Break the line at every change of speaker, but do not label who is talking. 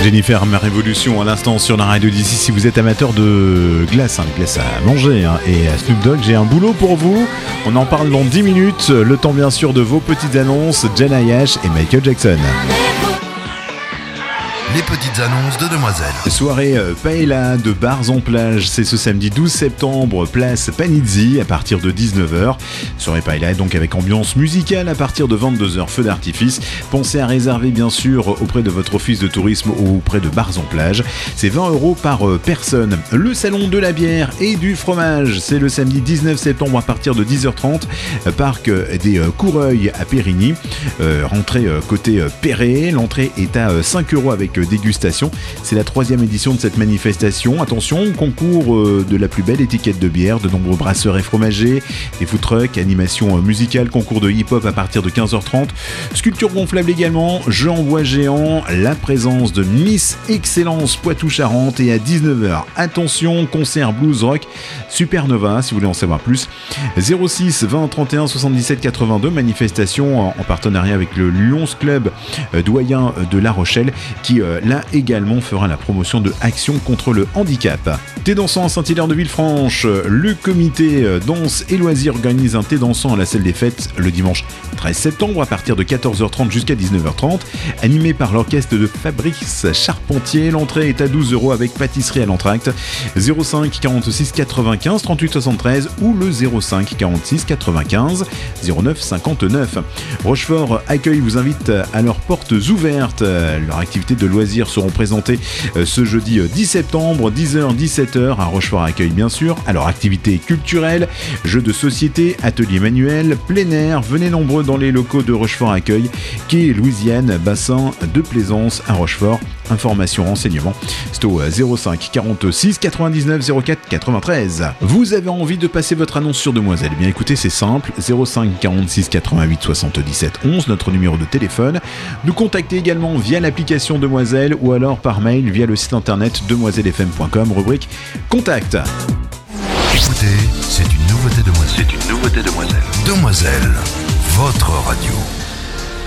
Jennifer, ma révolution à l'instant sur la radio d'ici. Si vous êtes amateur de glace, de glace à manger et à Snoop Dogg, j'ai un boulot pour vous. On en parle dans 10 minutes. Le temps bien sûr de vos petites annonces. Jen Ayash et Michael Jackson.
Les petites annonces de Demoiselle.
Soirée paella de bars en plage, c'est ce samedi 12 septembre, place Panizzi à partir de 19h. Soirée paella donc avec ambiance musicale à partir de 22h, feu d'artifice. Pensez à réserver bien sûr auprès de votre office de tourisme ou auprès de bars en plage. C'est 20 € par personne. Le salon de la bière et du fromage, c'est le samedi 19 septembre à partir de 10h30. Parc des Coureuils à Périgny. Rentrée côté Perret. L'entrée est à 5 € avec dégustation. C'est la 3e édition de cette manifestation. Attention, concours de la plus belle étiquette de bière, de nombreux brasseurs et fromagers, des food trucks, animation musicale, concours de hip-hop à partir de 15h30, sculpture gonflable également, jeux en bois géant, la présence de Miss Excellence Poitou-Charentes et à 19h, attention, concert blues rock Supernova, si vous voulez en savoir plus. 06 20 31 77 82, manifestation en partenariat avec le Lions Club doyen de La Rochelle qui là également fera la promotion de Action contre le handicap. Thé dansant à Saint-Hilaire de Villefranche, le comité danse et loisirs organise un thé dansant à la salle des fêtes le dimanche 13 septembre à partir de 14h30 jusqu'à 19h30, animé par l'orchestre de Fabrice Charpentier. L'entrée est à 12 € avec pâtisserie à l'entracte. 05 46 95 38 73 ou le 05 46 95 09 59. Rochefort Accueil vous invite à leurs portes ouvertes. Leur activité de loisirs seront présentées ce jeudi 10 septembre, 10h-17h à Rochefort Accueil bien sûr. Alors activités culturelles, jeux de société, ateliers manuels, plein air, venez nombreux dans les locaux de Rochefort Accueil, quai Louisiane, bassin de Plaisance à Rochefort. Informations, renseignements, c'est au 05 46 99 04 93. Vous avez envie de passer votre annonce sur Demoiselle? Eh bien écoutez, c'est simple, 05 46 88 77 11, notre numéro de téléphone. Nous contacter également via l'application Demoiselle ou alors par mail via le site internet demoisellefm.com, rubrique Contact.
Écoutez, c'est une nouveauté Demoiselle. Demoiselle, votre radio.